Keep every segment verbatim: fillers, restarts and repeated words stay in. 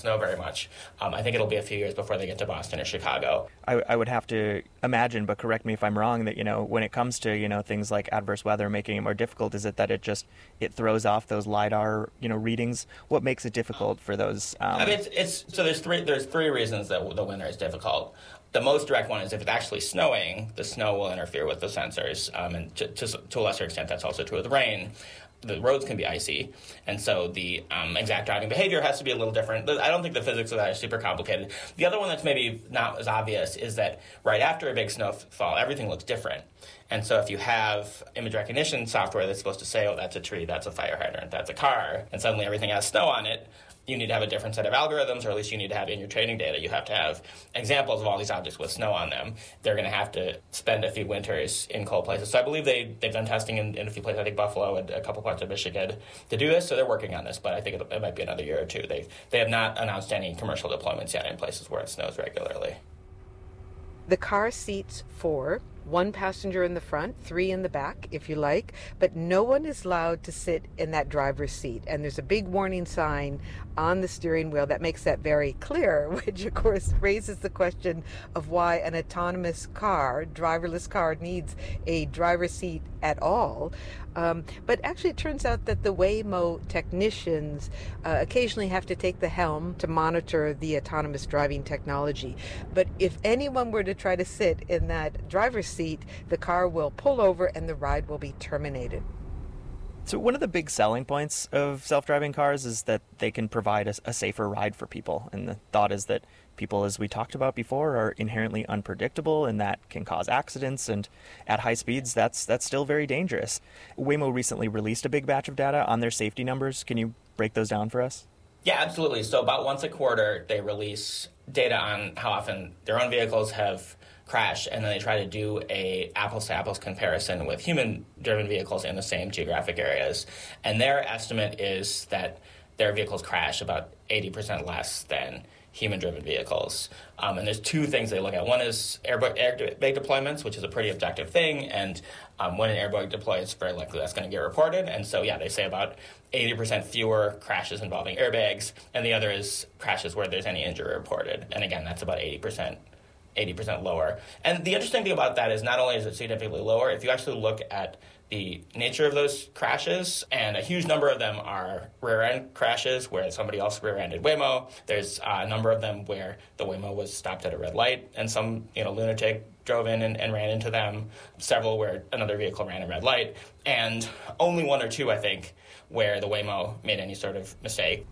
snow very much. Um, I think it'll be a few years before they get to Boston or Chicago. I, I would have to imagine, but correct me if I'm wrong, that, you know, when it comes to, you know, things like adverse weather making it more difficult, is it that it just, it throws off those LiDAR, you know, readings? What makes it difficult for those? Um... I mean, it's, it's so there's three there's three reasons that the winter is difficult. The most direct one is if it's actually snowing, the snow will interfere with the sensors, um, and to, to, to a lesser extent, that's also true with rain. The roads can be icy, and so the um, exact driving behavior has to be a little different. I don't think the physics of that is super complicated. The other one that's maybe not as obvious is that right after a big snowfall, everything looks different. And so if you have image recognition software that's supposed to say, oh, that's a tree, that's a fire hydrant, that's a car, and suddenly everything has snow on it, you need to have a different set of algorithms, or at least you need to have in your training data, you have to have examples of all these objects with snow on them. They're going to have to spend a few winters in cold places. So I believe they, they've done testing in, in a few places, I think Buffalo and a couple parts of Michigan, to do this. So they're working on this, but I think it, it might be another year or two. They, they have not announced any commercial deployments yet in places where it snows regularly. The car seats four. One passenger in the front, three in the back, if you like, but no one is allowed to sit in that driver's seat. And there's a big warning sign on the steering wheel that makes that very clear, which of course raises the question of why an autonomous car, driverless car, needs a driver's seat at all. Um, but actually it turns out that the Waymo technicians uh, occasionally have to take the helm to monitor the autonomous driving technology. But if anyone were to try to sit in that driver's seat, the car will pull over and the ride will be terminated. So one of the big selling points of self-driving cars is that they can provide a, a safer ride for people. And the thought is that people, as we talked about before, are inherently unpredictable, and that can cause accidents. And at high speeds, that's that's still very dangerous. Waymo recently released a big batch of data on their safety numbers. Can you break those down for us? Yeah, absolutely. So about once a quarter, they release data on how often their own vehicles have crash, and then they try to do a apples-to-apples comparison with human-driven vehicles in the same geographic areas. And their estimate is that their vehicles crash about eighty percent less than human-driven vehicles. Um, and there's two things they look at. One is airbag, airbag deployments, which is a pretty objective thing, and um, when an airbag deploys, very likely that's going to get reported. And so, yeah, they say about eighty percent fewer crashes involving airbags, and the other is crashes where there's any injury reported. And again, that's about eighty percent eighty percent lower. And the interesting thing about that is not only is it significantly lower, if you actually look at the nature of those crashes, and a huge number of them are rear-end crashes where somebody else rear-ended Waymo. There's a number of them where the Waymo was stopped at a red light and some, you know, lunatic drove in and, and ran into them. Several where another vehicle ran a red light. And only one or two, I think, where the Waymo made any sort of mistake.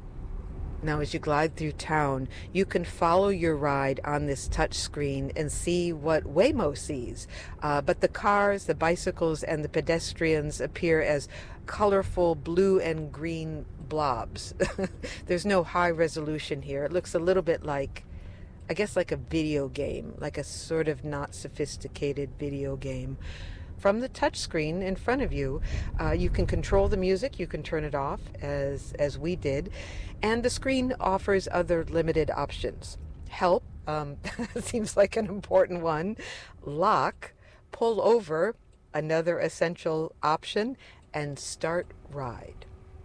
Now, as you glide through town, you can follow your ride on this touch screen and see what Waymo sees. Uh, but the cars, the bicycles, and the pedestrians appear as colorful blue and green blobs. There's no high resolution here. It looks a little bit like, I guess, like a video game, like a sort of not sophisticated video game. From the touch screen in front of you, uh, you can control the music, you can turn it off, as as we did, and the screen offers other limited options. Help, um, seems like an important one. Lock, pull over, another essential option, and start ride.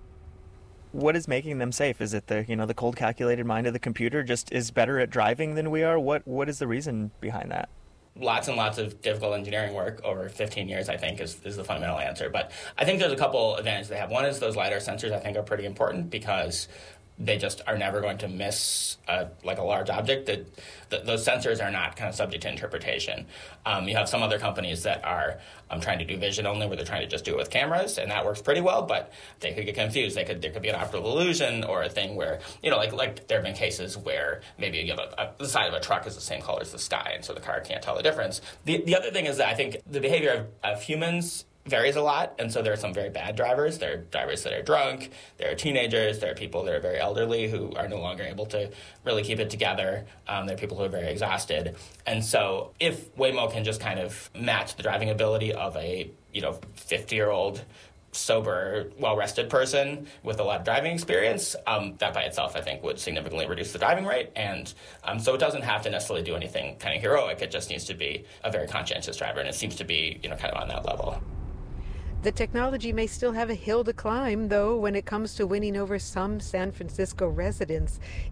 What is making them safe? Is it the, you know, the cold calculated mind of the computer just is better at driving than we are? What what is the reason behind that? Lots and lots of difficult engineering work over fifteen years, I think, is, is the fundamental answer. But I think there's a couple advantages they have. One is those LiDAR sensors, I think, are pretty important because they just are never going to miss a, like a large object. That the, those sensors are not kind of subject to interpretation. Um, you have some other companies that are um, trying to do vision only, where they're trying to just do it with cameras, and that works pretty well. But they could get confused. They could there could be an optical illusion or a thing where, you know, like like there have been cases where maybe you have a, a, the side of a truck is the same color as the sky, and so the car can't tell the difference. The the other thing is that I think the behavior of, of humans varies a lot, and so there are some very bad drivers. There are drivers that are drunk, there are teenagers, there are people that are very elderly who are no longer able to really keep it together. Um, there are people who are very exhausted. And so if Waymo can just kind of match the driving ability of a, you know, fifty-year-old sober, well-rested person with a lot of driving experience, um, that by itself, I think, would significantly reduce the driving rate. And um, so it doesn't have to necessarily do anything kind of heroic. It just needs to be a very conscientious driver, and it seems to be, you know, kind of on that level. The technology may still have a hill to climb, though, when it comes to winning over some San Francisco residents.